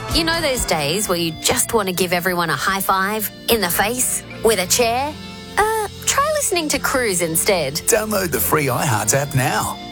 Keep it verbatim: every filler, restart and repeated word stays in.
You know those days where you just want to give everyone a high five in the face with a chair? Uh, try listening to Cruise instead. Download the free iHeart app now.